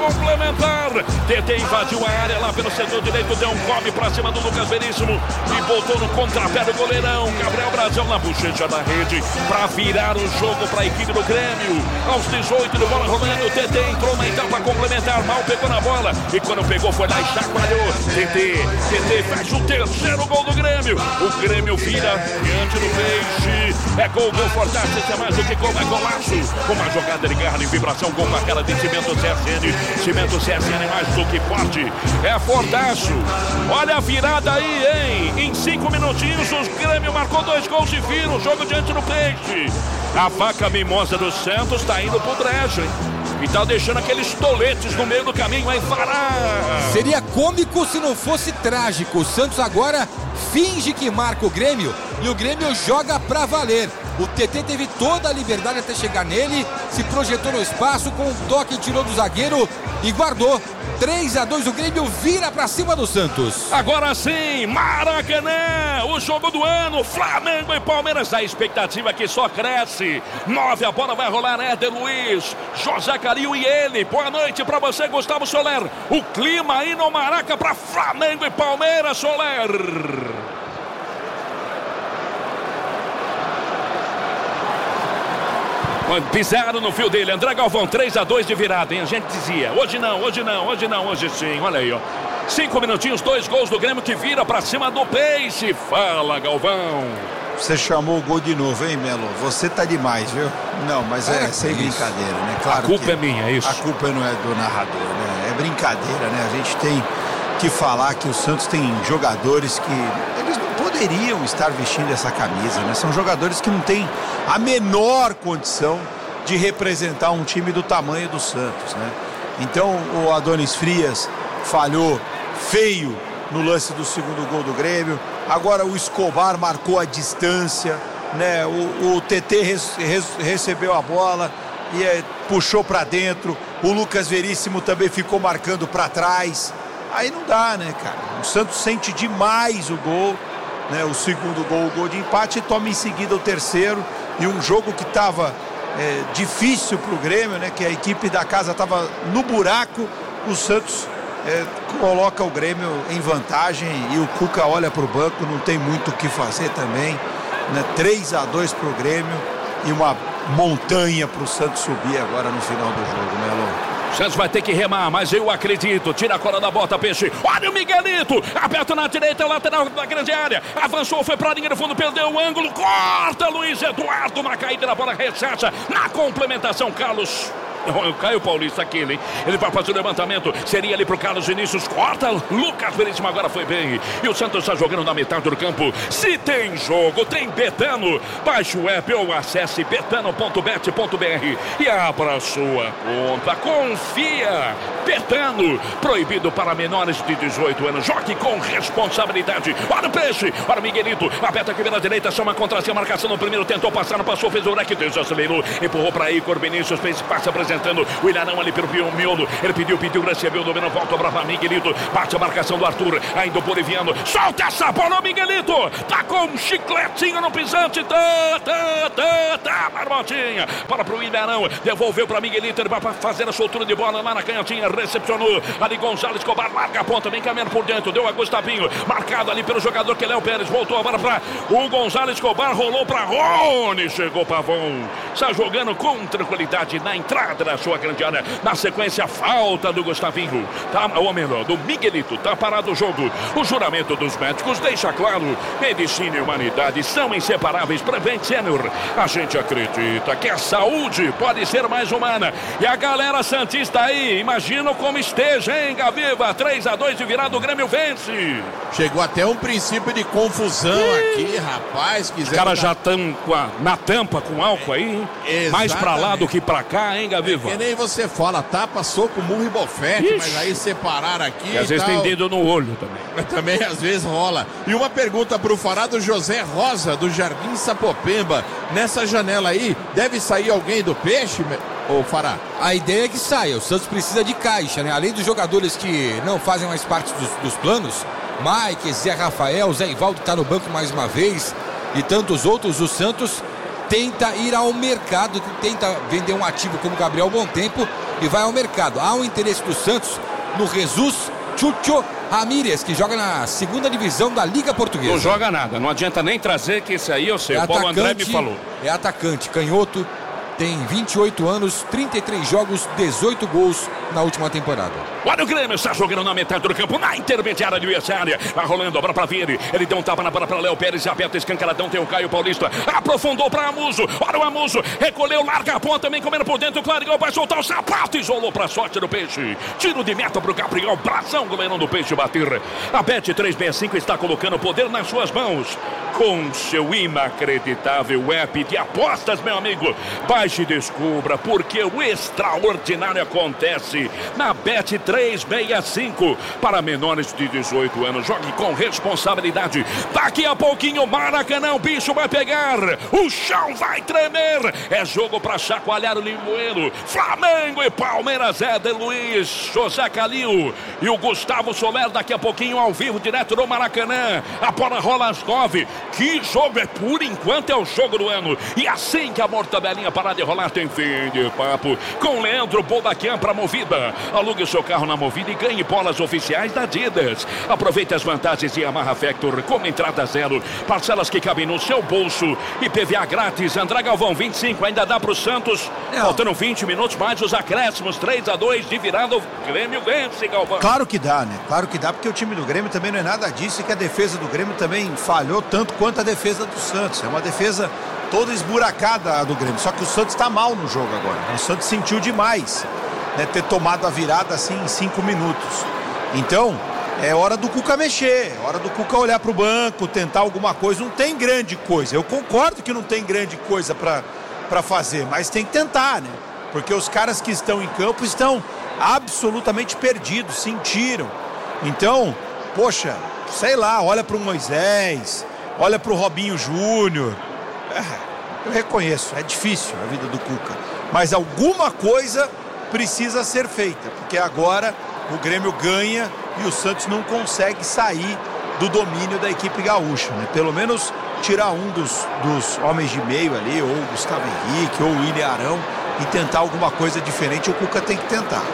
complementar. TT invadiu a área lá pelo setor direito, deu um come pra cima do Lucas Veríssimo e voltou no contrapé do goleirão. Gabriel Brazão na bochecha da rede pra virar o jogo pra equipe do Grêmio. Aos 18 do bola rolando, o TT entrou na etapa complementar, mal pegou na bola e quando pegou foi lá e chacoalhou. TT faz o terceiro gol do Grêmio. O Grêmio vira diante do Peixe. É gol fortaço, isso é mais do que gol, é golaço. Uma jogada ligada em vibração, gol com a cara de Cimento CSN. Cimento CSN mais do que forte. É fortaço. Olha a virada aí, hein? Em 5 minutinhos o Grêmio marcou 2 gols e vira o jogo diante do Peixe. A vaca mimosa do Santos tá indo pro brejo, hein? E tá deixando aqueles toletes no meio do caminho, aí fará. Seria cômico se não fosse trágico. O Santos agora finge que marca o Grêmio e o Grêmio joga pra valer. O TT teve toda a liberdade até chegar nele, se projetou no espaço, com um toque tirou do zagueiro e guardou. 3-2, o Grêmio vira pra cima do Santos. Agora sim, Maracanã, o jogo do ano, Flamengo e Palmeiras. A expectativa que só cresce. 9, a bola vai rolar, Éder Luiz, José Carinho e ele. Boa noite pra você, Gustavo Soler. O clima aí no Maraca pra Flamengo e Palmeiras, Soler. Pisaram no fio dele, André Galvão, 3-2 de virada, hein? A gente dizia, hoje sim, olha aí, ó. 5 minutinhos, 2 gols do Grêmio que vira pra cima do Peixe. Fala, Galvão. Você chamou o gol de novo, hein, Melo? Você tá demais, viu? Não, mas é sem brincadeira, né? Claro, a culpa é minha, é isso. A culpa não é do narrador, né? É brincadeira, né? A gente tem que falar que o Santos tem jogadores que eles não poderiam estar vestindo essa camisa, né? São jogadores que não têm a menor condição de representar um time do tamanho do Santos, né? Então o Adonis Frias falhou feio no lance do segundo gol do Grêmio. Agora o Escobar marcou a distância, né? O TT recebeu a bola e puxou para dentro. O Lucas Veríssimo também ficou marcando para trás. Aí não dá, né, cara? O Santos sente demais o gol, né? O segundo gol, o gol de empate, e toma em seguida o terceiro. E um jogo que estava difícil para o Grêmio, né? Que a equipe da casa estava no buraco. O Santos coloca o Grêmio em vantagem e o Cuca olha para o banco, não tem muito o que fazer também, né? 3-2 para o Grêmio e uma montanha para o Santos subir agora no final do jogo, né, Alô? Santos vai ter que remar, mas eu acredito. Tira a cola da bota, Peixe. Olha o Miguelito. Aperta na direita, lateral da grande área. Avançou, foi para a linha do fundo, perdeu o ângulo. Corta, Luiz Eduardo. Uma caída na bola, rechaça. Na complementação, Carlos. Caio Paulista, aquele, hein? Ele vai fazer o levantamento. Seria ali pro Carlos Vinícius. Corta. Lucas Veríssimo agora foi bem. E o Santos está jogando na metade do campo. Se tem jogo, tem Betano. Baixe o app ou acesse betano.bet.br e abra a sua conta. Confia. Betano. Proibido para menores de 18 anos. Jogue com responsabilidade. Olha o Peixe. Olha o Miguelito. Aperta aqui pela direita. Chama contra si. A marcação no primeiro. Tentou passar. Não passou. Fez o rec. Desacelerou. Empurrou para Igor Vinícius. Fez passe apresentando o Ilharão ali pelo miolo. Ele pediu, recebeu, dominou, volta para Miguelito. Bate a marcação do Arthur, ainda o boliviano. Solta essa bola, Miguelito. Tá com um chicletinho no pisante. Marmotinha. Bola pro Ilharão. Devolveu para Miguelito. Ele vai fazer a soltura de bola lá na canhotinha. Recepcionou. Ali Gonzalo Escobar. Larga a ponta. Vem caminhando por dentro. Deu a Gustavinho. Marcado ali pelo jogador que é Léo Pérez. Voltou agora para o Gonzalo Escobar. Rolou para Rony. Chegou Pavão. Está jogando com tranquilidade na entrada da sua grande área. Na sequência, falta do Gustavinho. Ou melhor, do Miguelito. Tá parado o jogo. O juramento dos médicos deixa claro: medicina e humanidade são inseparáveis. Prevent Senior. A gente acredita que a saúde pode ser mais humana. E a galera santista aí, imagina como esteja, hein, Gaviva? 3-2 de virada, o Grêmio vence. Chegou até um princípio de confusão aqui, rapaz. Os caras já estão na tampa com álcool aí, hein? Mais pra lá do que pra cá, hein, Gaviva? Que nem você fala, tapa, soco, murro e bofete. Ixi. Mas aí separar aqui e às vezes tem dedo no olho também. Mas também às vezes rola. E uma pergunta pro Fará, do José Rosa, do Jardim Sapopemba. Nessa janela aí, deve sair alguém do Peixe, ô Fará? A ideia é que saia. O Santos precisa de caixa, né? Além dos jogadores que não fazem mais parte dos planos, Mike, Zé Rafael, Zé Ivaldo tá no banco mais uma vez e tantos outros, o Santos tenta ir ao mercado, tenta vender um ativo como Gabriel Bom Tempo e vai ao mercado. Há um interesse do Santos no Jesus Chucho Ramírez, que joga na segunda divisão da Liga Portuguesa. Não joga nada, não adianta nem trazer, que esse aí eu sei, o Paulo André me falou. É atacante, canhoto, tem 28 anos, 33 jogos, 18 gols na última temporada. Olha o Grêmio, está jogando na metade do campo, na intermediária adversária. Vai rolando a bola para Vini. Ele deu um tapa na bola para Léo Pérez, aperta escancaradão, tem o Caio Paulista. Aprofundou para Amuso. Olha o Amuso, recolheu, larga a ponta, também comendo por dentro. O Clarigol vai soltar o sapato, isolou para a sorte do Peixe. Tiro de meta para o Gabriel, bração, goleirão do Peixe bater. A Bet365 está colocando poder nas suas mãos. Com seu inacreditável app de apostas, meu amigo. Baixe e descubra porque o extraordinário acontece na Bet365. Para menores de 18 anos, jogue com responsabilidade. Daqui a pouquinho, Maracanã, o bicho vai pegar. O chão vai tremer. É jogo para chacoalhar o limoeiro. Flamengo e Palmeiras, Éder Luiz, José Calil e o Gustavo Soler daqui a pouquinho ao vivo, direto do Maracanã. A bola rola às 9. Que jogo é, por enquanto, é o jogo do ano. E assim que a mortadelinha parar de rolar, tem fim de papo. Com Leandro Bodaquian para Movida. Alugue o seu carro na Movida e ganhe bolas oficiais da Adidas. Aproveite as vantagens de Yamaha Factor, como entrada zero, parcelas que cabem no seu bolso e PVA grátis. André Galvão, 25, ainda dá para o Santos. Faltando 20 minutos, mais os acréscimos, 3-2 de virada. O Grêmio vence, Galvão. Claro que dá, né? Claro que dá, porque o time do Grêmio também não é nada disso e que a defesa do Grêmio também falhou tanto quanto a defesa do Santos. É uma defesa toda esburacada a do Grêmio, só que o Santos está mal no jogo agora. O Santos sentiu demais, né, ter tomado a virada assim em 5 minutos. Então, é hora do Cuca mexer, é hora do Cuca olhar para o banco, tentar alguma coisa. Não tem grande coisa, eu concordo que não tem grande coisa para fazer, mas tem que tentar, né? Porque os caras que estão em campo estão absolutamente perdidos, sentiram. Então, poxa, sei lá, olha para o Moisés, olha para o Robinho Júnior. Eu reconheço, é difícil a vida do Cuca, mas alguma coisa precisa ser feita, porque agora o Grêmio ganha e o Santos não consegue sair do domínio da equipe gaúcha, né? Pelo menos tirar um dos homens de meio ali, ou o Gustavo Henrique, ou o William Arão, e tentar alguma coisa diferente. O Cuca tem que tentar.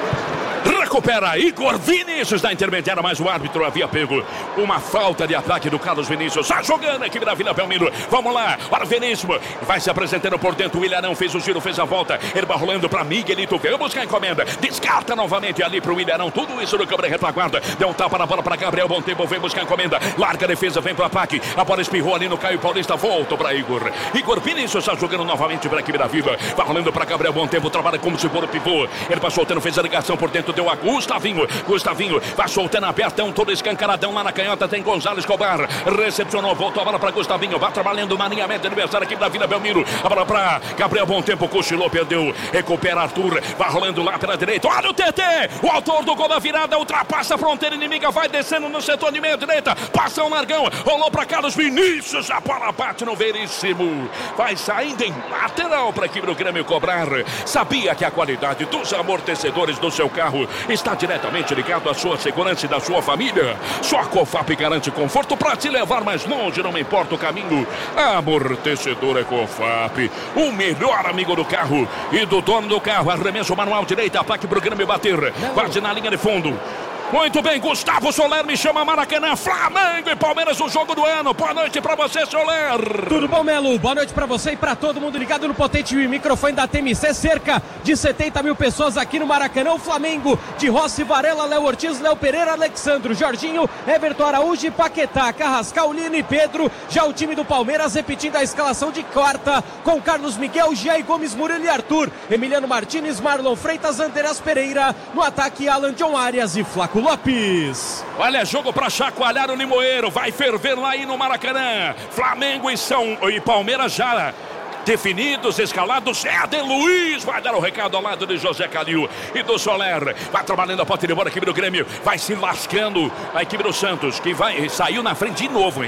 Recupera Igor Vinícius da intermediária, mas o árbitro havia pego uma falta de ataque do Carlos Vinícius. Está jogando a equipe da Vila Belmiro. Vamos lá, para o Vinícius. Vai se apresentando por dentro. O Ilharão fez o giro, fez a volta. Ele vai rolando para Miguelito. Veio buscar a encomenda. Descarta novamente ali para o Ilharão. Tudo isso no câmera retaguarda. Deu um tapa na bola para Gabriel Bom Tempo. Vem buscar a encomenda. Larga a defesa, vem para o ataque. A bola espirrou ali no Caio Paulista. Volta para Igor. Igor Vinícius está jogando novamente para a equipe da Vila. Vai rolando para Gabriel Bom Tempo. Trabalha como se for o pivô. Ele vai soltando, fez a ligação por dentro. Deu a Gustavinho vai soltando abertão, todo escancaradão lá na canhota. Tem Gonzalo Escobar, recepcionou, voltou a bola para Gustavinho, vai trabalhando o maninhamento adversário aqui da Vila Belmiro. A bola para Gabriel Bom Tempo, cochilou, perdeu, recupera Arthur, vai rolando lá pela direita. Olha o TT, o autor do gol da virada, ultrapassa a fronteira inimiga, vai descendo no setor de meia direita, passa um largão, rolou para Carlos Vinícius, a bola bate no Veríssimo, vai saindo em lateral para a equipe do Grêmio cobrar. Sabia que a qualidade dos amortecedores do seu carro está diretamente ligado à sua segurança e da sua família. Só a Cofap garante conforto para te levar mais longe, não importa o caminho. Amortecedor é Cofap, o melhor amigo do carro e do dono do carro. Arremesso manual direita, ataque pro Grêmio bater. Bate na linha de fundo. Muito bem, Gustavo Soler me chama. Maracanã, Flamengo e Palmeiras, o jogo do ano. Boa noite pra você, Soler. Tudo bom, Melo? Boa noite pra você e pra todo mundo ligado no potente microfone da TMC. Cerca de 70 mil pessoas aqui no Maracanã. O Flamengo de Rossi, Varela, Léo Ortiz, Léo Pereira, Alexandro, Jorginho, Everton Araújo e Paquetá, Carrascal, Lino e Pedro. Já o time do Palmeiras repetindo a escalação de quarta com Carlos Miguel, Jair Gomes, Murilo e Arthur, Emiliano Martínez, Marlon Freitas, Andreas Pereira. No ataque, Alan John Arias e Flaco Lopes. Olha, jogo pra chacoalhar o limoeiro. Vai ferver lá aí no Maracanã. Flamengo e Palmeiras já definidos, escalados. Éder Luiz vai dar o recado ao lado de José Calil e do Soler. Vai trabalhando a porta de embora a equipe do Grêmio. Vai se lascando a equipe do Santos, que saiu na frente de novo, hein?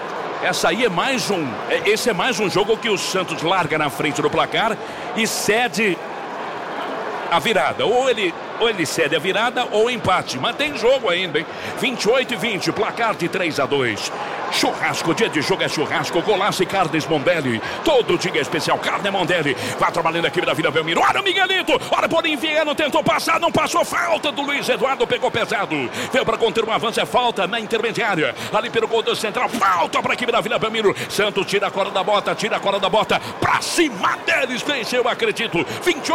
Esse é mais um jogo que o Santos larga na frente do placar e cede a virada. Ou ele ou ele cede a virada ou empate. Mas tem jogo ainda, hein? 28-20, placar de 3-2. Churrasco, dia de jogo é churrasco, golaço e carnes Mondelli. Todo dia é especial, carne Mondelli. Vai trabalhando aqui da Vila Belmiro. Olha o Miguelito, olha o Paulinho Viano, tentou passar, não passou, falta do Luiz Eduardo, pegou pesado. Veio para conter um avanço, é falta na intermediária. Ali pelo gol do central, falta para a equipe da Vila Belmiro. Santos tira a corda da bota, pra cima deles, venceu, eu acredito.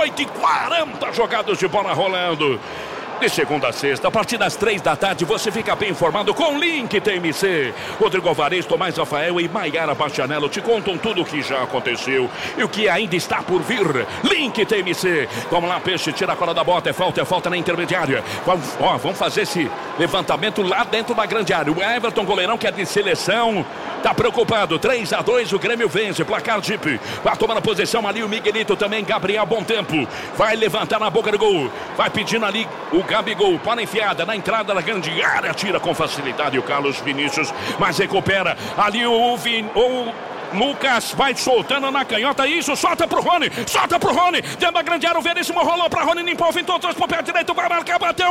28-40 jogados de bola rolando. De segunda a sexta, a partir das 3 da tarde, você fica bem informado com o Link TMC. Rodrigo Alvarez, Tomás Rafael e Maiara Bastianello te contam tudo o que já aconteceu e o que ainda está por vir. Link TMC. Vamos lá, Peixe, tira a cola da bota, é falta na intermediária. Vamos fazer esse levantamento lá dentro da grande área. O Everton, goleirão, que é de seleção, tá preocupado. 3-2, o Grêmio vence, placar Jeep. Vai tomando a posição ali o Miguelito também, Gabriel, bom tempo. Vai levantar na boca do gol, vai pedindo ali o Gabigol, para enfiada na entrada da grande área, tira com facilidade o Carlos Vinícius, mas recupera ali o Lucas vai soltando na canhota, isso, solta pro Rony, dentro da grande área, o Veríssimo rolou pra Rony, limpou, fintou, trouxe pro pé direito, vai marcar, bateu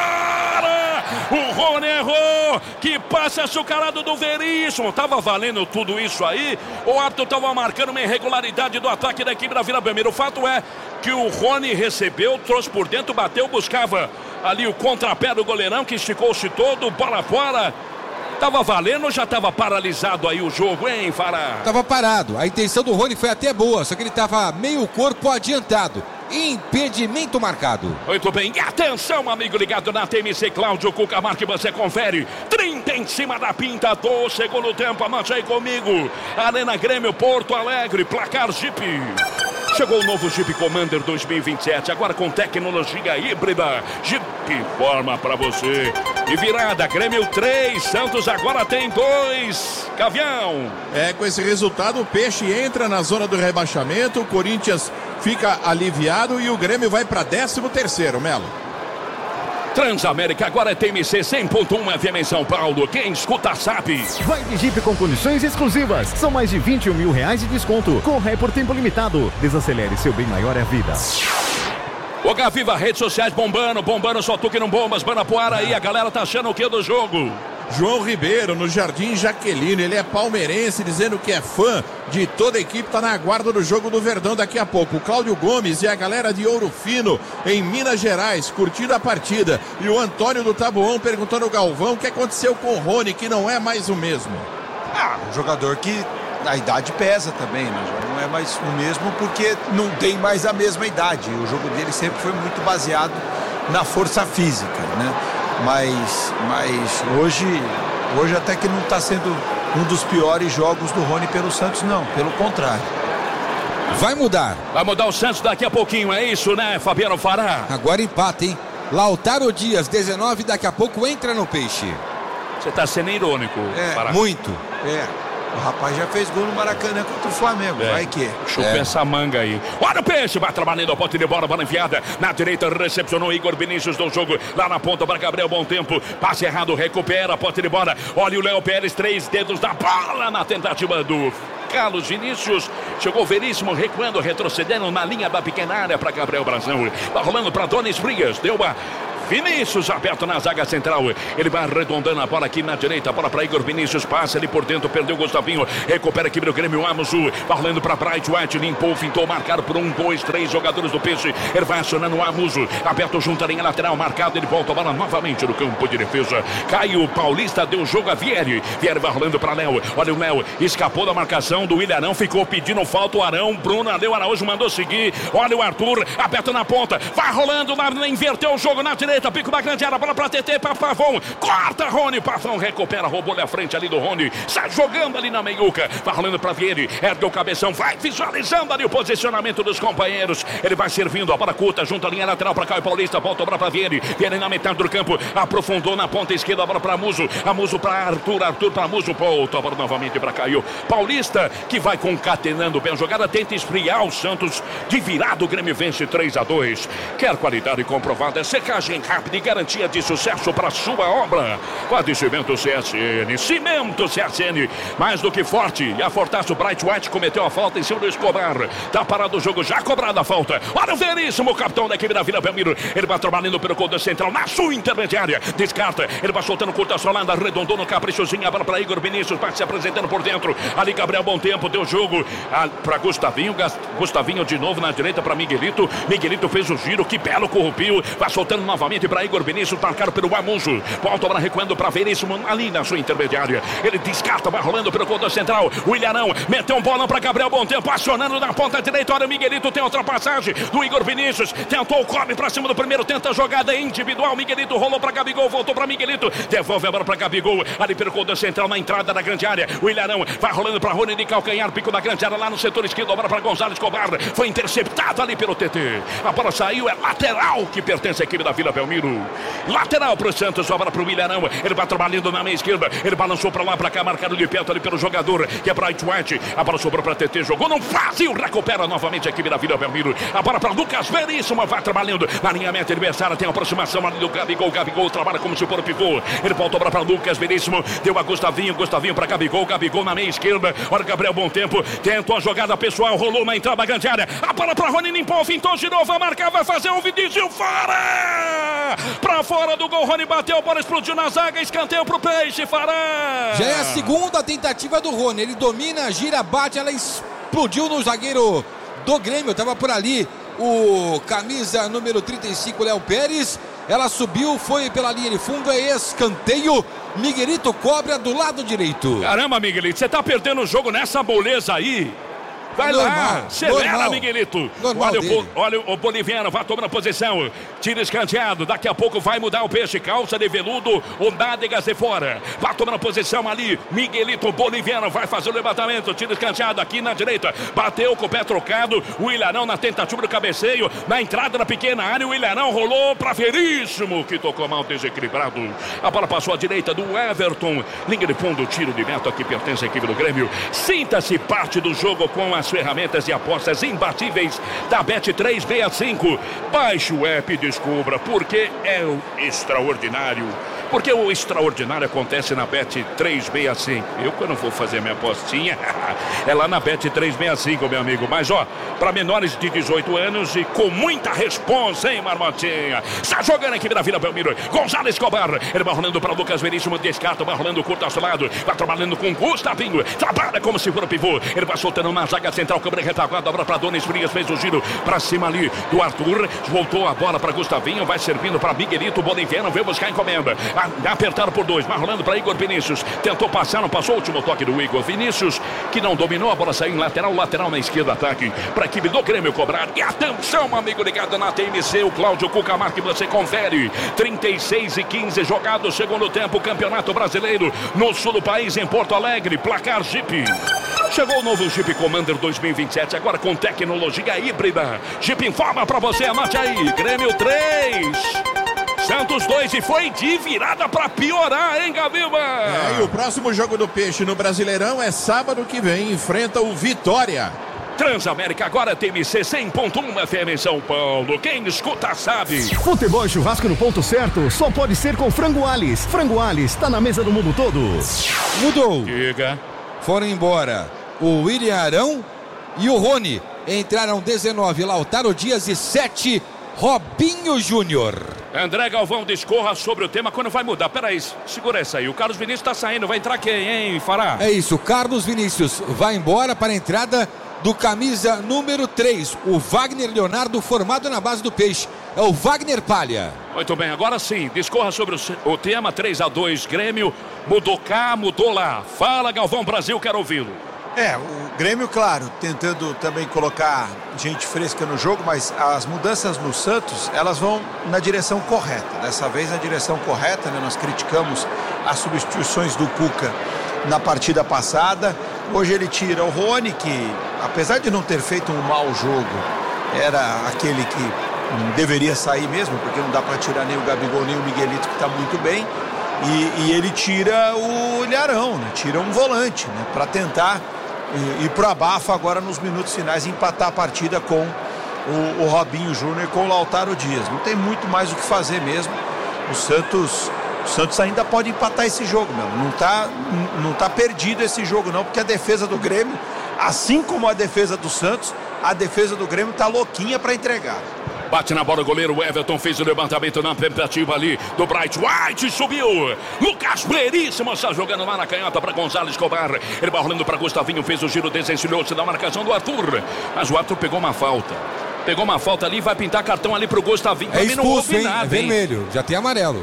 fora, o Rony errou, que passe açucarado do Veríssimo, tava valendo tudo isso aí, o árbitro tava marcando uma irregularidade do ataque da equipe da Vila Belmiro. O fato é que o Rony recebeu, trouxe por dentro, bateu, buscava ali o contrapé do goleirão, que esticou-se todo, bola fora. Tava valendo ou já tava paralisado aí o jogo, hein, Fará? Tava parado. A intenção do Rony foi até boa, só que ele tava meio corpo adiantado. Impedimento marcado. Muito bem, atenção, amigo ligado na TMC, Cláudio Cuca, marque, você confere. 30 em cima da pinta do segundo tempo, amante aí comigo. Arena Grêmio, Porto Alegre, placar Jeep. Chegou o novo Jeep Commander 2027, agora com tecnologia híbrida. Jeep forma pra você. E virada, Grêmio 3, Santos agora tem 2. Gavião. Com esse resultado o Peixe entra na zona do rebaixamento, o Corinthians fica aliviado e o Grêmio vai para 13º, Melo. Transamérica agora é TMC 100.1 FM em São Paulo. Quem escuta sabe. Vai de Jeep com condições exclusivas. São mais de 21 mil reais de desconto. Corre por tempo limitado. Desacelere, seu bem maior é a vida. O Gaviva, redes sociais bombando, só tu que não bombas, bana pro ar aí. A galera tá achando o que do jogo? João Ribeiro, no Jardim Jaqueline, ele é palmeirense, dizendo que é fã de toda a equipe, tá na guarda do jogo do Verdão daqui a pouco. O Cláudio Gomes e a galera de Ouro Fino, em Minas Gerais, curtindo a partida. E o Antônio do Taboão perguntando ao Galvão o que aconteceu com o Rony, que não é mais o mesmo. Um jogador que a idade pesa também, né? Já não é mais o mesmo porque não tem mais a mesma idade. O jogo dele sempre foi muito baseado na força física, né? Mas hoje até que não está sendo um dos piores jogos do Rony pelo Santos, não, pelo contrário. Vai mudar o Santos daqui a pouquinho, é isso, né, Fabiano Fará? Agora empata, hein? Lautaro Dias, 19, daqui a pouco entra no Peixe. Você tá sendo irônico, Fará. Muito. O rapaz já fez gol no Maracanã contra o Flamengo, vai que. Chupa essa manga aí. Olha o Peixe, vai trabalhando a ponta de bola enfiada. Na direita recepcionou Igor Vinícius do jogo. Lá na ponta para Gabriel, bom tempo. Passe errado, recupera a ponta de bola. Olha o Léo Pérez, 3 dedos da bola na tentativa do Carlos Vinícius. Chegou Veríssimo, recuando, retrocedendo na linha da pequena área para Gabriel Brazão. Vai rolando para Donis Frias, deu uma... Vinícius aberto na zaga central, ele vai arredondando a bola aqui na direita, bola para Igor Vinícius, passa ali por dentro, perdeu o Gustavinho, recupera aqui no Grêmio, Amuzu, vai rolando para Bright White, limpou, fintou, marcado por 1, 2, 3 jogadores do Peixe, ele vai acionando o Amuzu, aberto junto à linha lateral, marcado, ele volta a bola novamente no campo de defesa, Caio Paulista, deu jogo a Vieri vai rolando para Léo, olha o Léo, escapou da marcação do Ilharão, ficou pedindo falta o Arão, Bruno Aleu Araújo mandou seguir, olha o Arthur, aberto na ponta, vai rolando, inverteu o jogo na direita, pico da grande área, bola pra TT, para Pavão, corta Rony, Pavão recupera, roubou na frente ali do Rony, sai jogando ali na meiuca, vai rolando pra Vieri, ergue o cabeção, vai visualizando ali o posicionamento dos companheiros, ele vai servindo a bola curta, junto à linha lateral pra Caio Paulista, volta a bola pra Vieri na metade do campo, aprofundou na ponta esquerda, a bola pra Muso, a Muso pra Arthur, Arthur pra Muso, volta a bola novamente pra Caio Paulista, que vai concatenando bem a jogada, tenta esfriar o Santos, de virado o Grêmio vence 3-2, quer qualidade comprovada, secagem rápida e garantia de sucesso para sua obra. Quadro Cimento CSN. Cimento CSN, mais do que forte. E a Fortaço Bright White cometeu a falta em cima do Escobar. Tá parado o jogo, já cobrada a falta. Olha o Veríssimo, capitão da equipe da Vila Belmiro. Ele vai trabalhando pelo corredor central, na sua intermediária. Descarta, ele vai soltando curta solada, arredondou no caprichosinho. A bola para Igor Vinícius, vai se apresentando por dentro. Ali Gabriel Bom Tempo, deu jogo para Gustavinho. Gustavinho de novo na direita para Miguelito. Miguelito fez o giro, que belo corrupio. Vai soltando novamente para Igor Vinícius, marcado pelo Amunzo. Volta a bola recuando para Veríssimo, ali na sua intermediária. Ele descarta, vai rolando pelo corredor central. O Ilharão meteu um bolão para Gabriel Bom Tempo, acionando na ponta direita. Olha, o Miguelito tem ultrapassagem do Igor Vinícius. Tentou o corre para cima do primeiro, tenta a jogada individual. Miguelito rolou para Gabigol, voltou para Miguelito. Devolve a bola para Gabigol, ali pelo corredor central, na entrada da grande área. O Ilharão vai rolando para Rony de calcanhar, pico da grande área, lá no setor esquerdo. A bola para Gonzalo Escobar, foi interceptado ali pelo TT. A bola saiu, é lateral que pertence à equipe da Vila Belmiro. Lateral para o Santos, a bola para o Ilharão. Ele vai trabalhando na meia esquerda, ele balançou para lá, para cá, marcado de perto ali pelo jogador, que é Bright White. A bola sobrou para TT, jogou no vazio, recupera novamente a equipe da Vila Belmiro. A bola para Lucas Veríssimo, vai trabalhando na linha meta adversária, tem a aproximação ali do Gabigol. Gabigol trabalha como se for o pivô. Ele voltou para Lucas Veríssimo, deu a Gustavinho para Gabigol. Gabigol na meia esquerda. Olha Gabriel Bom Tempo, tentou a jogada pessoal, rolou na entrada da grande área. A bola para Rony, limpou, fintou, girou, vai marcar, vai fazer um Vinícius fora! Para fora do gol, Rony bateu, a bola explodiu na zaga, escanteio pro Peixe, Fará! Já é a segunda tentativa do Rony, ele domina, gira, bate, ela explodiu no zagueiro do Grêmio, tava por ali o camisa número 35, Léo Pérez. Ela subiu, foi pela linha de fundo, é escanteio. Miguelito cobra do lado direito. Caramba, Miguelito, você tá perdendo o jogo nessa moleza aí. Vai normal, lá, acelera, Miguelito. Olha o boliviano, vai tomando posição. Tira escanteado, daqui a pouco vai mudar o Peixe. Calça de veludo, o Nádegas de fora. Vai tomando posição ali, Miguelito, boliviano, vai fazer o levantamento. Tira escanteado aqui na direita. Bateu com o pé trocado. O Ilharão na tentativa do cabeceio. Na entrada da pequena área, o Ilharão rolou para Veríssimo, que tocou mal, desequilibrado. A bola passou à direita do Everton. Linha de fundo, tiro de meta que pertence à equipe do Grêmio. Sinta-se parte do jogo com as ferramentas e apostas imbatíveis da Bet365. Baixe o app e descubra porque é o extraordinário. Porque o extraordinário acontece na Bet365. Eu, quando vou fazer minha apostinha, é lá na Bet365, meu amigo. Mas, ó, para menores de 18 anos e com muita responsa, hein, Marmotinha? Está jogando a equipe da Vila Belmiro. Gonzalo Escobar. Ele vai rolando para Lucas Veríssimo, descarta, vai rolando curto ao seu lado. Vai trabalhando com Gustavinho. Trabalha como se for o pivô. Ele vai soltando na zaga central, câmera retaguarda, dobra para Donis Frias, fez o giro para cima ali do Arthur. Voltou a bola para Gustavinho, vai servindo para Miguelito, boliviano, veio buscar a encomenda. Apertaram por dois, vai rolando para Igor Vinícius. Tentou passar, não passou. O último toque do Igor Vinícius, que não dominou. A bola saiu em lateral na esquerda. Ataque para a equipe do Grêmio cobrar. E atenção, amigo ligado na TMC. O Cláudio Cuca que você confere. 36-15 jogado, segundo tempo. Campeonato Brasileiro no sul do país, em Porto Alegre. Placar Jeep. Chegou o novo Jeep Commander 2027, agora com tecnologia híbrida. Jeep informa para você, anote aí. Grêmio 3. Santos 2 e foi de virada para piorar, hein, Gabiba? E o próximo jogo do Peixe no Brasileirão é sábado que vem, enfrenta o Vitória. Transamérica agora TMC 100.1 FM em São Paulo. Quem escuta sabe. Futebol e churrasco no ponto certo só pode ser com Frango Alves. Frango Alves está na mesa do mundo todo. Mudou. Diga. Foram embora o William Arão e o Rony. Entraram 19, Lautaro Dias e 7, Robinho Júnior. André Galvão, discorra sobre o tema quando vai mudar. Peraí, segura essa aí. O Carlos Vinícius tá saindo, vai entrar quem, hein, Fará? É isso, Carlos Vinícius vai embora para a entrada do camisa número 3, o Wagner Leonardo, formado na base do Peixe. É o Wagner Palha. Muito bem, agora sim, discorra sobre o tema. 3-2, Grêmio, mudou cá, mudou lá. Fala, Galvão, Brasil, quero ouvi-lo. O Grêmio, claro, tentando também colocar gente fresca no jogo, mas as mudanças no Santos, elas vão na direção correta. Dessa vez na direção correta, né? Nós criticamos as substituições do Cuca na partida passada. Hoje ele tira o Rony, que apesar de não ter feito um mau jogo, era aquele que deveria sair mesmo, porque não dá para tirar nem o Gabigol nem o Miguelito, que está muito bem. E ele tira o Ilharão, né? Tira um volante, né? Para tentar ir pro abafa agora nos minutos finais e empatar a partida com o Robinho Júnior com o Lautaro Dias. Não tem muito mais o que fazer mesmo. O Santos ainda pode empatar esse jogo, meu. Não tá perdido esse jogo não, porque a defesa do Grêmio, assim como a defesa do Santos, a defesa do Grêmio tá louquinha para entregar. Bate na bola o goleiro Everton, fez o levantamento na tentativa ali do Bright White, subiu. Lucas Veríssimo está jogando lá na canhota para Gonzalo Escobar. Ele vai rolando para Gustavinho, fez o giro, desencilhou-se da marcação do Arthur. Mas o Arthur pegou uma falta. Pegou uma falta ali, vai pintar cartão ali pro Gustavinho. É expulso, hein? Nada, é vermelho, já tem amarelo.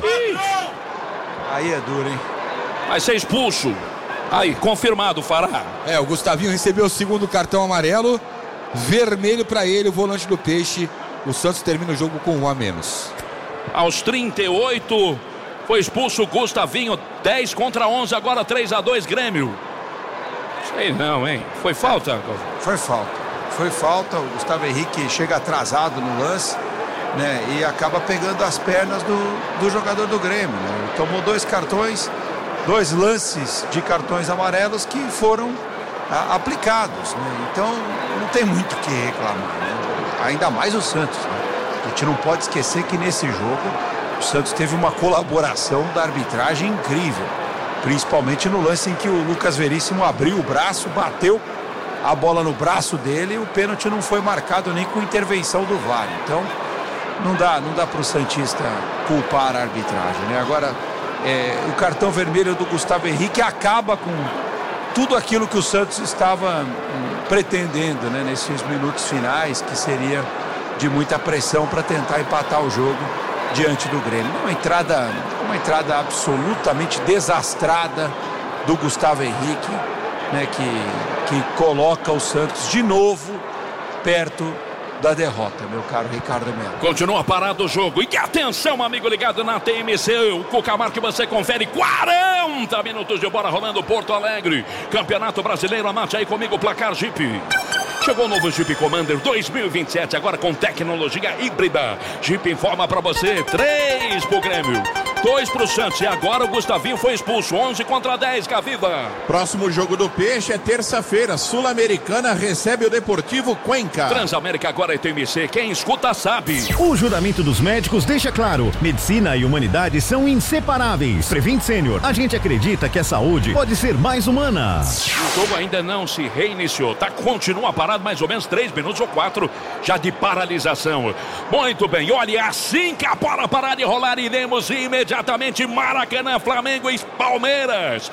Aí é duro, hein? Vai ser expulso. Aí, confirmado, Fará. O Gustavinho recebeu o segundo cartão amarelo. Vermelho para ele, o volante do Peixe. O Santos termina o jogo com 1 a menos. Aos 38, foi expulso o Gustavinho. 10 contra 11, agora 3-2 Grêmio. Sei não, hein? Foi falta? Foi falta. O Gustavo Henrique chega atrasado no lance, né? E acaba pegando as pernas do jogador do Grêmio, né? Tomou 2 cartões, 2 lances de cartões amarelos que foram aplicados, né? Então não tem muito o que reclamar, né? Ainda mais o Santos, né? A gente não pode esquecer que nesse jogo o Santos teve uma colaboração da arbitragem incrível, principalmente no lance em que o Lucas Veríssimo abriu o braço, bateu a bola no braço dele e o pênalti não foi marcado nem com intervenção do VAR. Então não dá para o santista culpar a arbitragem, né? Agora o cartão vermelho do Gustavo Henrique acaba com tudo aquilo que o Santos estava pretendendo, né, nesses minutos finais, que seria de muita pressão para tentar empatar o jogo diante do Grêmio. Uma entrada absolutamente desastrada do Gustavo Henrique, né, que coloca o Santos de novo perto da derrota, meu caro Ricardo Melo. Continua parado o jogo. E atenção, amigo ligado na TMC. O Cucamar que você confere. 40 minutos de bola rolando Porto Alegre. Campeonato Brasileiro. Anote aí comigo o placar Jeep. Chegou o novo Jeep Commander 2027, agora com tecnologia híbrida. Jeep informa pra você, 3 pro Grêmio, 2 pro Santos. E agora o Gustavinho foi expulso, 11 contra 10, Gaviva. Próximo jogo do Peixe é terça-feira. Sul-Americana recebe o Deportivo Cuenca. Transamérica agora é TMC, quem escuta sabe. O juramento dos médicos deixa claro, medicina e humanidade são inseparáveis. Prevent Sênior, a gente acredita que a saúde pode ser mais humana. O jogo ainda não se reiniciou, continua parado mais ou menos 3 minutos ou 4 já de paralisação. Muito bem, olha, assim que a bola parar de rolar, iremos imediatamente Maracanã, Flamengo e Palmeiras.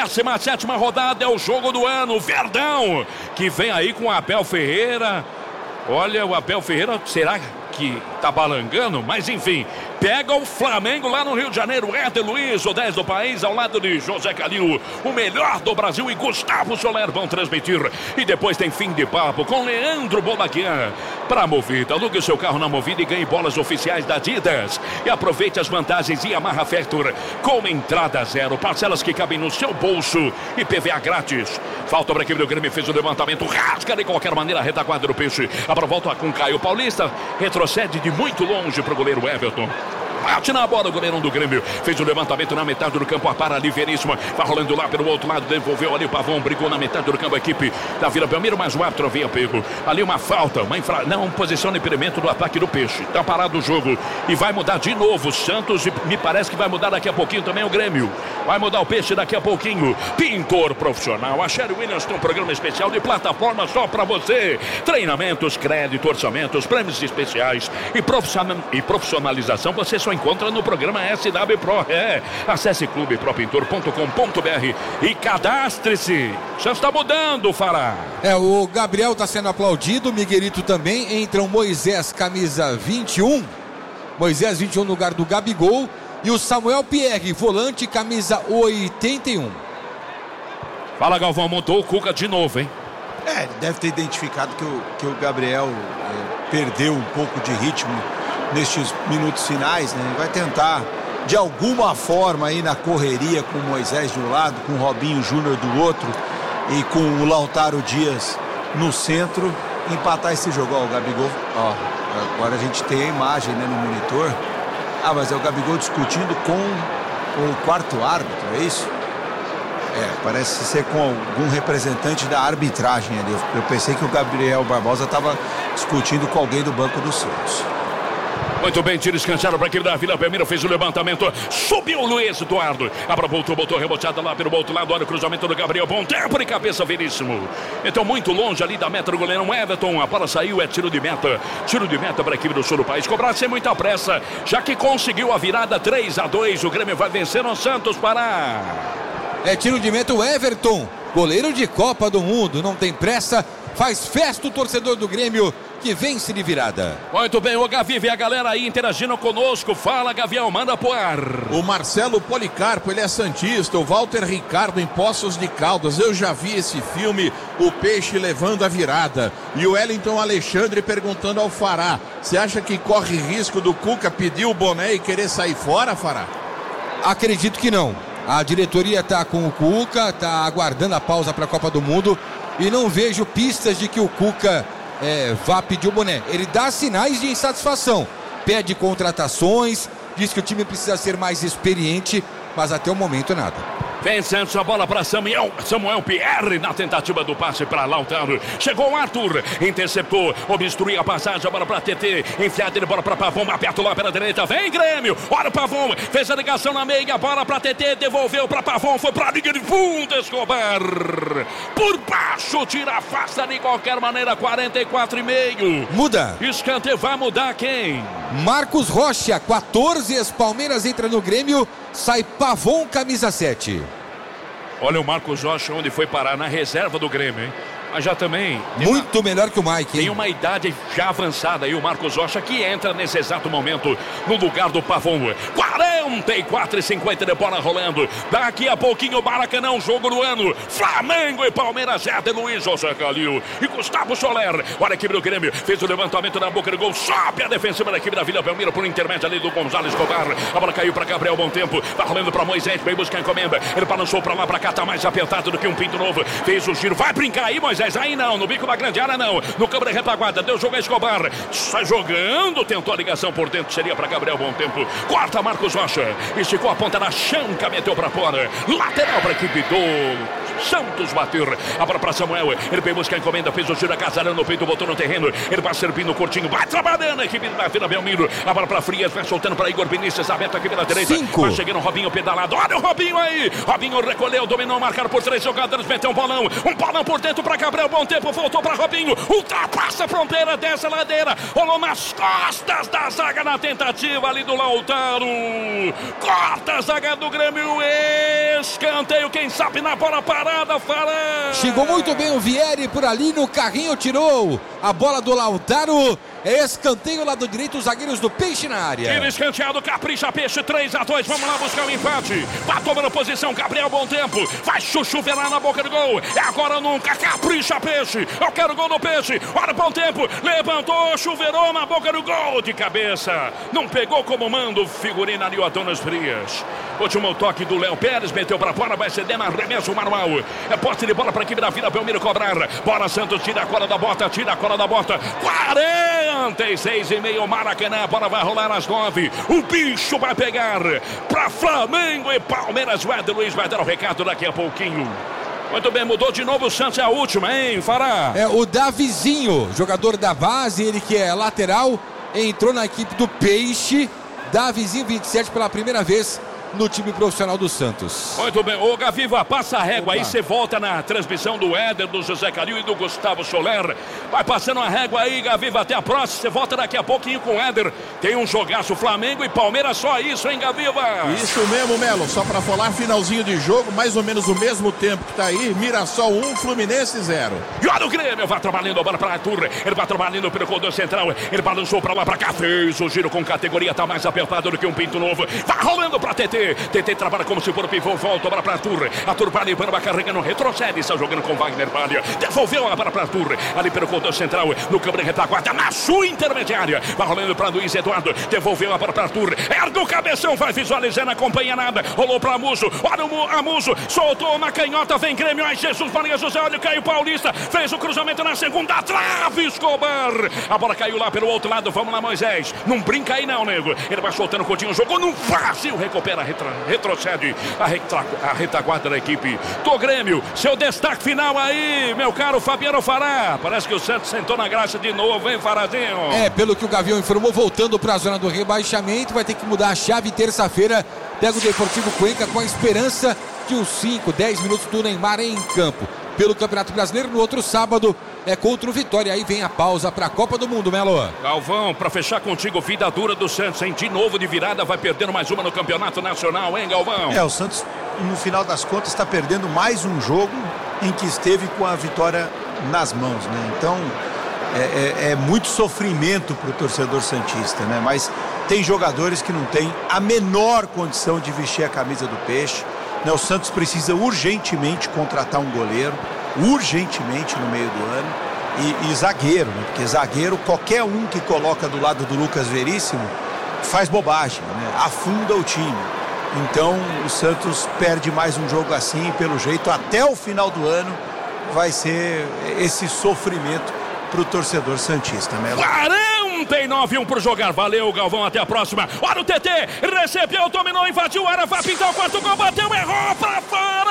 17ª rodada é o jogo do ano, Verdão, que vem aí com o Abel Ferreira. Olha, o Abel Ferreira, será que tá balangando? Mas enfim, pega o Flamengo lá no Rio de Janeiro. Éder Luiz, o 10 do país, ao lado de José Calil, o melhor do Brasil, e Gustavo Soler vão transmitir. E depois tem fim de papo com Leandro Bobaquian. Para a Movida, alugue o seu carro na Movida e ganhe bolas oficiais da Adidas. E aproveite as vantagens Yamaha Factor com entrada zero, parcelas que cabem no seu bolso e PVA grátis. Falta para a equipe do Grêmio, fez o levantamento, rasga de qualquer maneira a retaguarda do Peixe. A volta com Caio Paulista, retrocede de muito longe para o goleiro Everton. Bate na bola o goleirão do Grêmio, fez o levantamento na metade do campo, a para ali Veríssimo, vai rolando lá pelo outro lado, devolveu ali o Pavão, brigou na metade do campo a equipe da Vila Belmiro, mas o árbitro havia pego ali uma falta, não, posição de impedimento do ataque do Peixe. Tá parado o jogo e vai mudar de novo o Santos, e me parece que vai mudar daqui a pouquinho também o Grêmio. Vai mudar o Peixe daqui a pouquinho. Pintor profissional, a Sherry Williams tem um programa especial de plataforma só para você. Treinamentos, crédito, orçamentos, prêmios especiais e profissionalização você só encontra no programa SW Pro. Acesse clubepropintor.com.br e cadastre-se. Já está mudando, Fará. O Gabriel está sendo aplaudido, o Miguelito também. Entra o Moisés, camisa 21. Moisés 21 no lugar do Gabigol. E o Samuel Pierre, volante, camisa 81. Fala, Galvão, montou o Cuca de novo, hein? Ele deve ter identificado que o Gabriel perdeu um pouco de ritmo nestes minutos finais, né? Ele vai tentar de alguma forma aí na correria, com o Moisés de um lado, com o Robinho Júnior do outro e com o Lautaro Dias no centro, empatar esse jogo. O Gabigol, agora a gente tem a imagem, né, no monitor. Mas é o Gabigol discutindo com o quarto árbitro, é isso? Parece ser com algum representante da arbitragem ali. Eu pensei que o Gabriel Barbosa estava discutindo com alguém do banco do Santos. Muito bem, tiro escanteado para a equipe da Vila Belmiro, fez o levantamento, subiu o Luiz Eduardo, botou reboteada lá pelo outro lado, olha o cruzamento do Gabriel, bom tempo de cabeça, Veríssimo. Então muito longe ali da meta do goleirão Everton, a bola saiu, é tiro de meta para a equipe do sul do país, cobrar sem muita pressa, já que conseguiu a virada 3-2, o Grêmio vai vencer o Santos Pará. É tiro de meta o Everton, goleiro de Copa do Mundo, não tem pressa, faz festa o torcedor do Grêmio, que vence de virada. Muito bem, o Gavi, vê a galera aí interagindo conosco. Fala, Gavião, manda pro ar. O Marcelo Policarpo, ele é santista. O Walter Ricardo em Poços de Caldas. Eu já vi esse filme, O Peixe Levando a Virada. E o Wellington Alexandre perguntando ao Fará: você acha que corre risco do Cuca pedir o boné e querer sair fora, Fará? Acredito que não. A diretoria está com o Cuca, está aguardando a pausa para a Copa do Mundo e não vejo pistas de que o Cuca vá pedir o boné. Ele dá sinais de insatisfação, pede contratações, diz que o time precisa ser mais experiente, mas até o momento nada. Vem Santos, a bola para Samuel Pierre na tentativa do passe para Lautaro. Chegou o Arthur, interceptou, obstruiu a passagem, a bola para TT, enfiada de bola para Pavão, aperto lá pela direita, vem Grêmio, olha o Pavão, fez a ligação na meia, bola para TT, devolveu para Pavão, foi para a linha de fundo, Escobar. Por baixo, tira, afasta de qualquer maneira, 44,5. Muda. Escanteio, vai mudar quem? Marcos Rocha, 14, Palmeiras entra no Grêmio, sai Pavão, camisa 7. Olha o Marcos Rocha onde foi parar, na reserva do Grêmio, hein? Mas já também... Muito melhor que o Mike, hein? Tem uma idade já avançada aí, o Marcos Rocha, que entra nesse exato momento no lugar do Pavão. 44,50 de bola rolando. Daqui a pouquinho o Maracanã, jogo do ano. Flamengo e Palmeiras, de Luiz José Calil e Gustavo Soler. Olha a equipe do Grêmio, fez o levantamento na boca do gol. Sobe a defensiva da equipe da Vila Belmiro por intermédio ali do Gonzalo Escobar. A bola caiu para Gabriel, bom tempo. Vai rolando para Moisés, vem buscar a encomenda. Ele balançou para lá, para cá, tá mais apertado do que um pinto novo. Fez o giro, vai brincar aí, Moisés. Aí não, no bico da grande área não, no câmara de retaguarda, deu jogo a Escobar, sai jogando, tentou a ligação por dentro, seria para Gabriel, bom tempo, corta Marcos Rocha, esticou a ponta na chanca, meteu para fora, lateral para a equipe do Santos bater, a bola para Samuel, ele veio buscar a encomenda, fez o giro, casarão no peito, botou no terreno, ele vai servindo curtinho, vai trabalhando a equipe da Vila Belmiro, a bola para Frias, vai soltando para Igor Vinícius, aberto aqui pela direita, 5. Vai chegando o Robinho pedalado, olha o Robinho aí, Robinho recolheu, dominou, marcado por 3 jogadores, meteu um bolão por dentro para Gabriel, bom tempo, voltou para Robinho, ultrapassa a fronteira dessa ladeira, rolou nas costas da zaga na tentativa ali do Lautaro, corta a zaga do Grêmio, escanteio, quem sabe na bola parada, Fará. Chegou muito bem o Vieri por ali no carrinho, tirou a bola do Lautaro, escanteio lado direito, os zagueiros do Peixe na área. Tira escanteado, capricha Peixe, 3-2, vamos lá buscar o empate, vai tomando posição, Gabriel, bom tempo, vai chuchuvelar na boca do gol, é agora ou nunca, capricha Peixe, eu quero gol do Peixe, olha o bom tempo, levantou, chuveirou na boca do gol, de cabeça, não pegou como manda o figurino ali, o Adonis Frias. Último toque do Léo Pérez, meteu pra fora, vai ceder na arremesso manual, é posse de bola pra equipe da Vila Belmiro cobrar, bola Santos, tira a cola da bota, 46,5, Maracanã, a bola vai rolar às 9, o bicho vai pegar pra Flamengo e Palmeiras, o Ed Luiz vai dar o recado daqui a pouquinho. Muito bem, mudou de novo o Santos, é a última, hein, Fará? É o Davizinho, jogador da base, ele que é lateral, entrou na equipe do Peixe. Davizinho, 27, pela primeira vez no time profissional do Santos. Muito bem, ô Gaviva, passa a régua. Opa. Aí você volta na transmissão do Éder, do José Calil e do Gustavo Soler. Vai passando a régua aí, Gaviva, até a próxima. Você volta daqui a pouquinho com o Éder. Tem um jogaço, Flamengo e Palmeiras, só isso, hein, Gaviva? Isso mesmo, Melo, só pra falar, finalzinho de jogo, mais ou menos o mesmo tempo que tá aí, Mirassol 1, Fluminense 0. E olha o Grêmio, vai trabalhando a bola pra Arthur, ele vai trabalhando pelo corredor central, ele balançou pra lá, pra cá, fez o giro com categoria, tá mais apertado do que um pinto novo, vai rolando pra TT, TT trabalha como se for o pivô, volta a bola pra Arthur, Arthur vai limpando, vai carregando, retrocede, está jogando com Wagner Palha, devolveu a bola pra Arthur, ali pelo corredor central, no campo de retaguarda, na sua intermediária, vai rolando pra Luiz Eduardo, devolveu a bola pra Arthur, ergue o cabeção, vai visualizando, não acompanha nada, rolou pra Muso, olha o Amuso, soltou na canhota, vem Grêmio, ai Jesus, Maria José, olha o Caio Paulista, fez o cruzamento na segunda trave, Escobar, a bola caiu lá pelo outro lado, vamos lá Moisés, não brinca aí não, nego, ele vai soltando o Coutinho, jogou no fácil, recupera retrocede a retaguarda da equipe do Grêmio. Seu destaque final aí, meu caro Fabiano Fará. Parece que o Santos sentou na graxa de novo, hein, Farazinho? Pelo que o Gavião informou, voltando para a zona do rebaixamento, vai ter que mudar a chave. Terça-feira pega o Deportivo Cuenca com a esperança de os 5, 10 minutos do Neymar em campo. Pelo Campeonato Brasileiro, no outro sábado é contra o Vitória. Aí vem a pausa para a Copa do Mundo, Melo. Galvão, para fechar contigo, vida dura do Santos, hein? De novo de virada, vai perdendo mais uma no Campeonato Nacional, hein, Galvão? O Santos, no final das contas, está perdendo mais um jogo em que esteve com a vitória nas mãos, né? Então, é muito sofrimento para o torcedor santista, né? Mas tem jogadores que não têm a menor condição de vestir a camisa do Peixe. O Santos precisa urgentemente contratar um goleiro, urgentemente no meio do ano, e zagueiro, né? Porque zagueiro, qualquer um que coloca do lado do Lucas Veríssimo faz bobagem, né? Afunda o time. Então o Santos perde mais um jogo assim, e pelo jeito até o final do ano vai ser esse sofrimento para o torcedor santista, né? 49-1 por jogar. Valeu, Galvão. Até a próxima. Olha o TT. Recebeu, dominou, invadiu a área. Vai pintar o quarto gol. Bateu, errou. Pra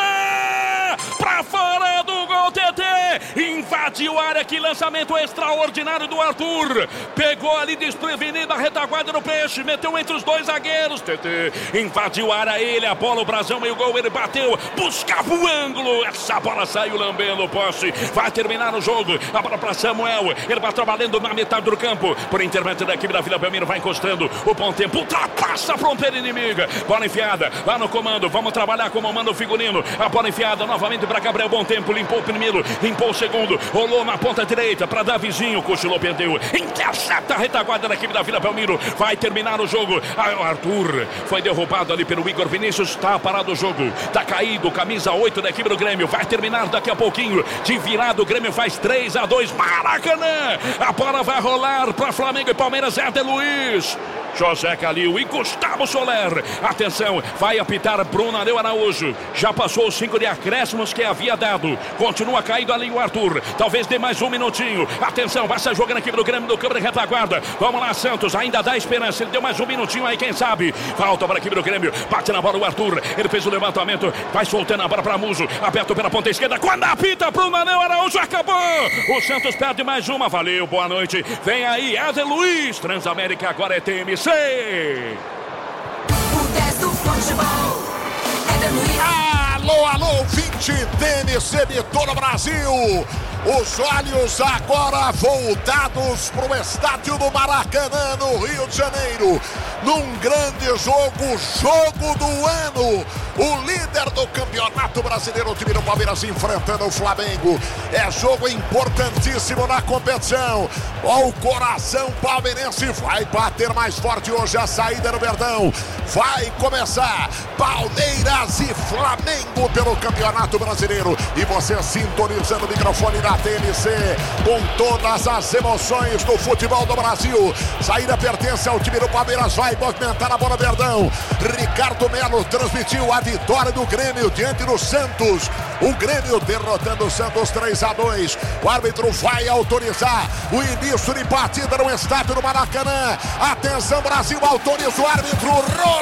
fora. Pra fora do gol, TT. Invadiu a área. Que lançamento extraordinário do Arthur. Pegou ali desprevenida a retaguarda do Peixe. Meteu entre os dois zagueiros. TT invadiu a área. Ele, a bola, o brasão e o gol. Ele bateu. Buscava o ângulo. Essa bola saiu lambendo o poste. Vai terminar o jogo. A bola pra Samuel. Ele vai trabalhando na metade do campo. Por intermédio da equipe da Vila Belmiro, vai encostando o bom tempo, ultrapassa a fronteira inimiga, bola enfiada lá no comando, vamos trabalhar como manda o figurino, a bola enfiada novamente para Gabriel, bom tempo, limpou o primeiro, limpou o segundo, rolou na ponta direita para Davizinho, cochilou, perdeu, intercepta a retaguarda da equipe da Vila Belmiro, vai terminar o jogo. O Arthur foi derrubado ali pelo Igor Vinícius, está parado o jogo, está caído, camisa 8 da equipe do Grêmio, vai terminar daqui a pouquinho, de virado, o Grêmio faz 3-2, Maracanã, a bola vai rolar para Flamengo e Palmeiras, Éder Luiz, José Calil e Gustavo Soler. Atenção, vai apitar Bruno Areu Araújo. Já passou os 5 de acréscimos que havia dado. Continua caído ali o Arthur. Talvez dê mais um minutinho. Atenção, vai sair jogando aqui pro Grêmio do câmara de retaguarda. Vamos lá, Santos, ainda dá esperança. Ele deu mais um minutinho aí, quem sabe. Falta para a equipe do Grêmio. Bate na bola o Arthur. Ele fez o levantamento. Vai soltando a bola para Muso. Aberto pela ponta esquerda. Quando apita Bruno Areu Araújo, acabou. O Santos perde mais uma. Valeu, boa noite. Vem aí, Éder Luiz. Transamérica agora é TMC. O 10 do futebol, Éder Luiz. Alô, 20 TMC de todo o Brasil. Os olhos agora voltados para o estádio do Maracanã, no Rio de Janeiro. Num grande jogo do ano. O líder do Campeonato Brasileiro, o time do Palmeiras enfrentando o Flamengo. É jogo importantíssimo na competição. O coração palmeirense vai bater mais forte hoje a saída no Verdão. Vai começar Palmeiras e Flamengo pelo Campeonato Brasileiro. E você sintonizando o microfone da TMC com todas as emoções do futebol do Brasil. Saída pertence ao time do Palmeiras, vai movimentar a bola Verdão. Ricardo Melo transmitiu a vitória do Grêmio diante do Santos. O Grêmio derrotando o Santos 3-2. O árbitro vai autorizar o início de partida no estádio do Maracanã. Atenção, Brasil, autoriza o árbitro.